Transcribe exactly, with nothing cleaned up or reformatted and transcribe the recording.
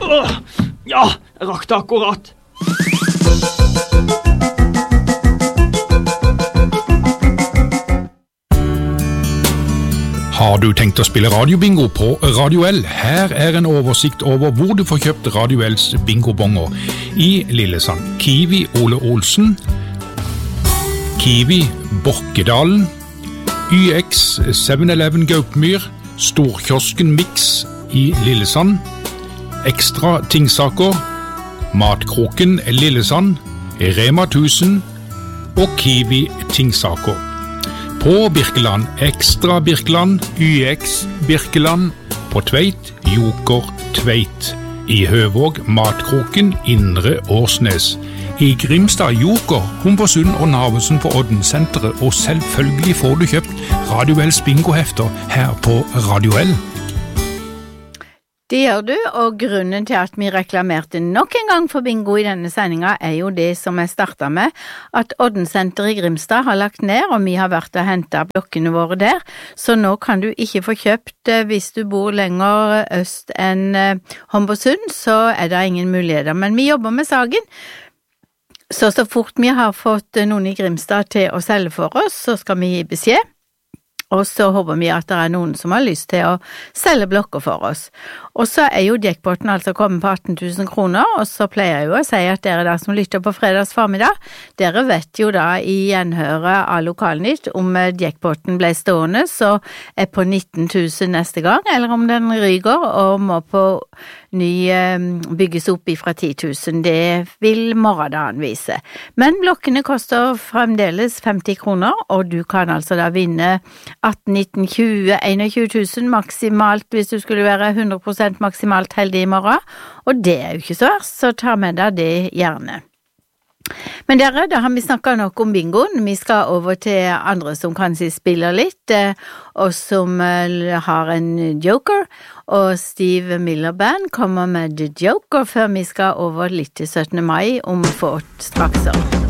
Åh, ja, jeg rakk det akkurat. Har du tenkt å spille radiobingo på Radio L? Her er en oversikt over hvor du får kjøpt Radio L's bingobonger. I Lillesand, Kiwi Ole Olsen, Kiwi Borkedalen, Y X seven eleven Gaupmyr, Storkiosken Mix i Lillesand, Ekstra Tingsaker, Matkroken Lillesand, Rema tusen og Kiwi Tingsaker. På Birkeland, Ekstra Birkeland, Y X Birkeland, på Tveit, Joker Tveit. I Høvåg, Matkroken, Indre Årsnes. I Grimstad, Joker, Humbersund og Narvesen på Oddensenteret, og selvfølgelig får du kjøpt Radio L's bingohefter her på Radio L. Det gjør du, og grunnen til at vi reklamerte nok en gang for bingo i denne sendinga er jo det som jeg startet med, at Oddensenteret i Grimstad har lagt ned, og vi har vært og hentet blokkene våre der, så nå kan du ikke få kjøpt, hvis du bor lenger øst enn Humbersund, så er det ingen muligheter, men vi jobber med saken. Så så fort vi har fått noen i Grimstad til å selge for oss, så skal vi gi beskjed. Og så håper vi at det er noen som har lyst til å selge blokker for oss. Og så er jo jackpoten altså kommet på atten tusen kroner, og så pleier jeg jo å si at dere der som lytter på fredags formiddag, dere vet jo da i gjenhøret av Lokalnytt om jackpoten ble stående, så er på nitten tusen neste gang, eller om den ryger og må på ny bygges opp ifra ti tusen. Det vil morgendagen vise. Men blokkene koster fremdeles femti kroner, og du kan altså da vinne atten, nitten, tjue, tjueen tusen maksimalt hvis du skulle være hundre prosent maksimalt heldig i morgen, og det er jo ikke så verst, så ta med deg det gjerne. Men dere, da har vi snakket nok om bingoen. Vi skal over til andre som kanskje spiller litt, og som har en joker, og Steve Miller Band kommer med The Joker før vi skal over litt til syttende mai om få straks.